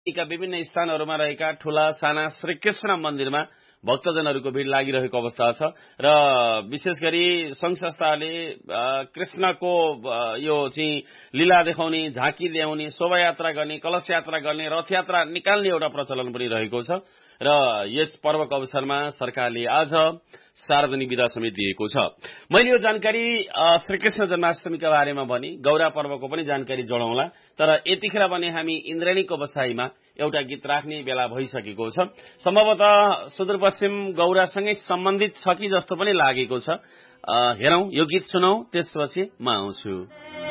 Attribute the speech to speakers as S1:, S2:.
S1: का विभिन्न स्थानहरूमा रहेका ठूला साना श्रीकृष्ण मन्दिरमा भक्तजनहरूको भिड लागिरहेको अवस्था छ र विशेष गरी संघ संस्थाले कृष्णको यो चाहिँ लीला देखाउने, झाँकी ल्याउने, शोभायात्रा गर्ने, कलश यात्रा गर्ने, रथ यात्रा निकाल्ने एउटा प्रचलन पनि रहेको छ र यस पर्वको अवसरमा सरकारले आज सार्वजनिक विदा समेत दिएको छ। मैले यो जानकारी श्रीकृष्ण जन्माष्टमीका बारेमा भने गौरा पर्वको पनि जानकारी जोडौँला, तर यतिखेर भने हामी इन्द्रेणीको बसाईमा एउटा गीत राख्ने बेला भइसकेको छ। सम्भवतः सुदूरपश्चिम गौरासँगै सम्बन्धित छ कि जस्तो पनि लागेको छ। हेरौं, यो गीत सुनौ, त्यसपछि म आउँछु।